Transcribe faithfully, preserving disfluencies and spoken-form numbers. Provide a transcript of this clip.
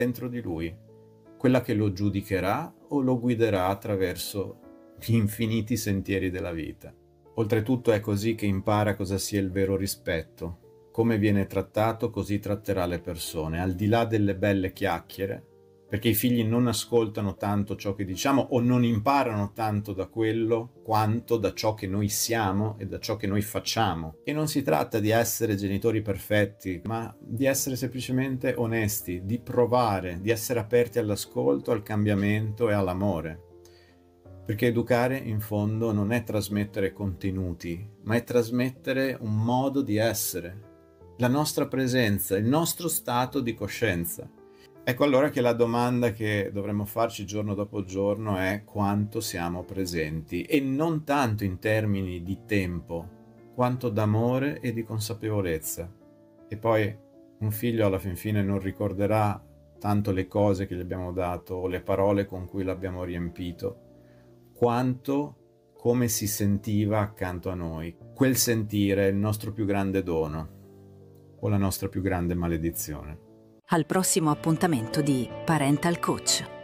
dentro di lui, quella che lo giudicherà o lo guiderà attraverso gli infiniti sentieri della vita. Oltretutto è così che impara cosa sia il vero rispetto. Come viene trattato, così tratterà le persone, al di là delle belle chiacchiere, perché i figli non ascoltano tanto ciò che diciamo o non imparano tanto da quello quanto da ciò che noi siamo e da ciò che noi facciamo. E non si tratta di essere genitori perfetti, ma di essere semplicemente onesti, di provare, di essere aperti all'ascolto, al cambiamento e all'amore. Perché educare, in fondo, non è trasmettere contenuti, ma è trasmettere un modo di essere, la nostra presenza, il nostro stato di coscienza. Ecco allora che la domanda che dovremmo farci giorno dopo giorno è quanto siamo presenti, e non tanto in termini di tempo, quanto d'amore e di consapevolezza. E poi un figlio alla fin fine non ricorderà tanto le cose che gli abbiamo dato o le parole con cui l'abbiamo riempito, quanto come si sentiva accanto a noi. Quel sentire è il nostro più grande dono o la nostra più grande maledizione. Al prossimo appuntamento di Parental Coach.